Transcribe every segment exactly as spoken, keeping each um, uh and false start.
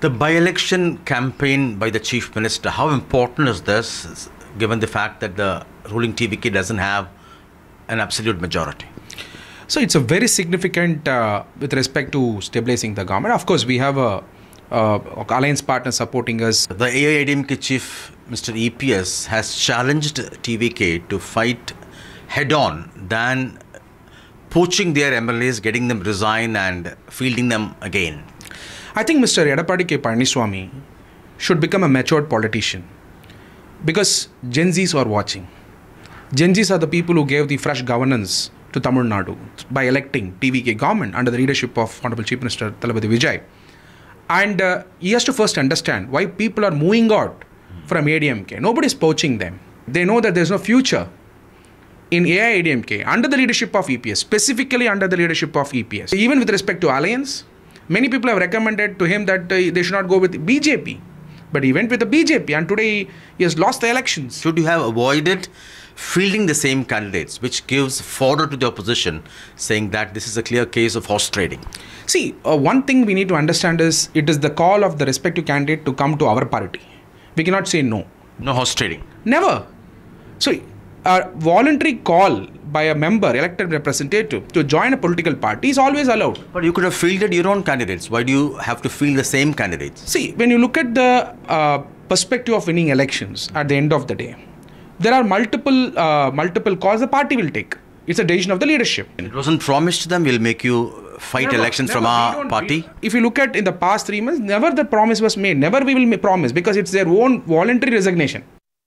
The by-election campaign by the Chief Minister, how important is this, given the fact that the ruling T V K doesn't have an absolute majority? So it's a very significant uh, with respect to stabilizing the government. Of course, we have a, a alliance partner supporting us. The A I A D M K chief, Mister E P S, has challenged T V K to fight head-on than poaching their M L As, getting them resign and fielding them again. I think Mister Edappadi K. Palaniswamy should become a matured politician, because Gen Zs are watching. Gen Zs are the people who gave the fresh governance to Tamil Nadu by electing T V K government under the leadership of Honorable Chief Minister Thalapathy Vijay. And uh, he has to first understand why people are moving out from A I A D M K. Nobody is poaching them. They know that there is no future in A I A D M K under the leadership of E P S, specifically under the leadership of E P S. Even with respect to alliance, many people have recommended to him that uh, they should not go with B J P. But he went with the B J P, and today he has lost the elections. Should you have avoided fielding the same candidates, which gives fodder to the opposition, saying that this is a clear case of horse trading? See, uh, one thing we need to understand is it is the call of the respective candidate to come to our party. We cannot say no. No horse trading? Never. So, a voluntary call by a member, elected representative, to join a political party is always allowed. But you could have fielded your own candidates. Why do you have to field the same candidates? See, when you look at the uh, perspective of winning elections at the end of the day, there are multiple uh, multiple calls the party will take. It's a decision of the leadership. It wasn't promised to them, we'll make you fight never, elections never, from our we party? We, if you look at in the past three months, never the promise was made. Never we will promise, because it's their own voluntary resignation.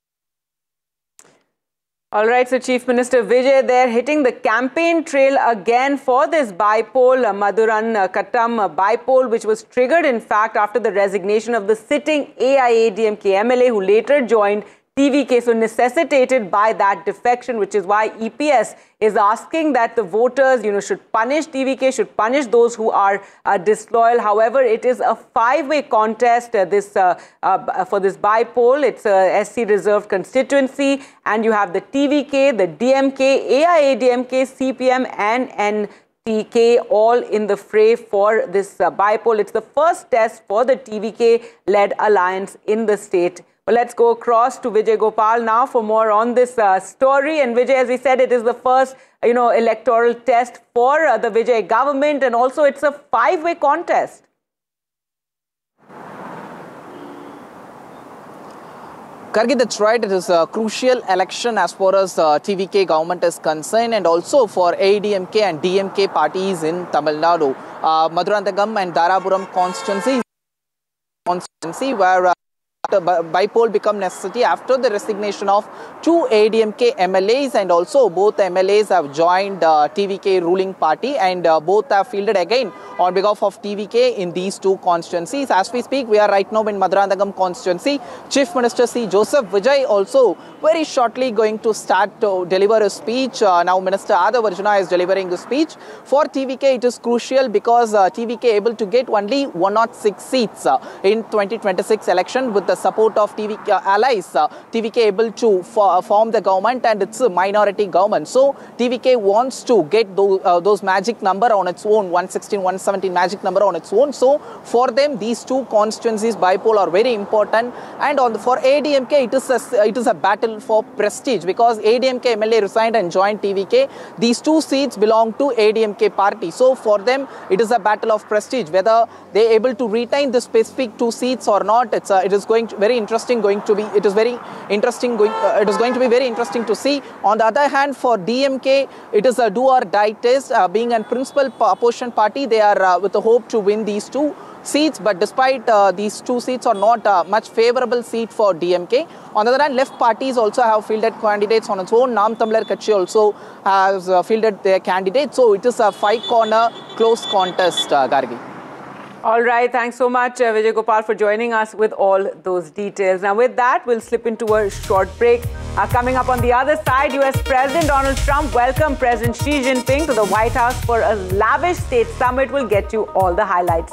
All right, so Chief Minister Vijay there hitting the campaign trail again for this by-poll, uh, Maduran uh, Kattam uh, by-poll, which was triggered, in fact, after the resignation of the sitting A I A D M K M L A, who later joined T V K, so necessitated by that defection, which is why E P S is asking that the voters, you know, should punish T V K, should punish those who are uh, disloyal. However, it is a five-way contest uh, this uh, uh, for this by-poll. It's a S C reserved constituency, and you have the T V K, the D M K, A I A D M K, C P M, and N T K all in the fray for this uh, by-poll. It's the first test for the T V K-led alliance in the state. Well, let's go across to Vijay Gopal now for more on this uh, story. And Vijay, as we said, it is the first, you know, electoral test for uh, the Vijay government, and also it's a five-way contest. Gargi, that's right. It is a crucial election as far as uh, T V K government is concerned, and also for A I A D M K and D M K parties in Tamil Nadu. Uh, Maduranthagam and Darapuram constituency, constituency where uh, by-poll become necessity after the resignation of two A I A D M K M L As, and also both M L As have joined uh, T V K ruling party, and uh, both have fielded again on behalf of T V K in these two constituencies. As we speak, we are right now in Maduranthagam constituency. Chief Minister C. Joseph Vijay also very shortly going to start to deliver a speech. Uh, now Minister Adav Arjuna is delivering a speech. For T V K, it is crucial because uh, T V K able to get only one hundred six seats uh, in twenty twenty-six election with the support of T V K uh, allies. Uh, T V K able to for, uh, form the government, and it's a minority government. So T V K wants to get those, uh, those magic number on its own, one sixteen, one seventeen magic number on its own. So for them, these two constituencies by-poll are very important. And on the, for A I A D M K, it is a, it is a battle for prestige, because A I A D M K M L A resigned and joined T V K. These two seats belong to A I A D M K party. So for them, it is a battle of prestige. Whether they are able to retain the specific two seats or not, it's a, it is going to very interesting going to be it is very interesting going uh, it is going to be very interesting to see. On the other hand, for D M K, it is a do or die test. Uh, being a principal opposition party, they are uh, with a hope to win these two seats, but despite uh, these two seats are not uh, much favorable seat for D M K. On the other hand, left parties also have fielded candidates on its own. Nam Tamlar Katchi also has uh, fielded their candidates. So it is a five corner close contest, uh, Gargi. All right, thanks so much, uh, Vijay Gopal, for joining us with all those details. Now, with that, we'll slip into a short break. Uh, coming up on the other side, U S President Donald Trump welcomed President Xi Jinping to the White House for a lavish state summit. We'll get you all the highlights.